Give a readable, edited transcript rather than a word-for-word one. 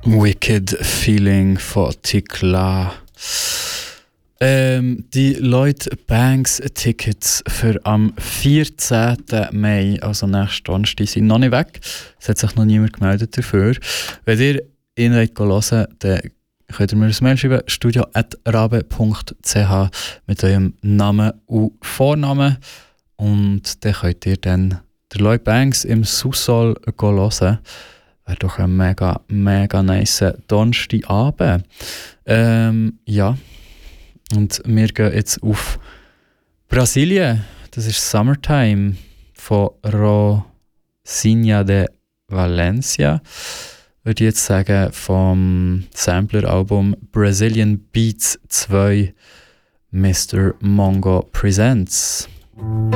Wicked Feeling von Tikla. Die Leute Banks Tickets für am 14. Mai, also nächsten Donnerstag, sind noch nicht weg. Es hat sich noch niemand gemeldet dafür. Wenn ihr ihn hören wollt, dann könnt ihr mir ein Mail schreiben, studio@rabe.ch mit eurem Namen und Vornamen. Und dann könnt ihr dann die Leute Banks im Sous-Sol hören. Wäre doch ein mega, mega nice Donnerstagabend. Ja. Und wir gehen jetzt auf Brasilien. Das ist Summertime von Rosinha de Valencia. Würde ich jetzt sagen, vom Sampler-Album Brazilian Beats 2 Mr. Mongo Presents.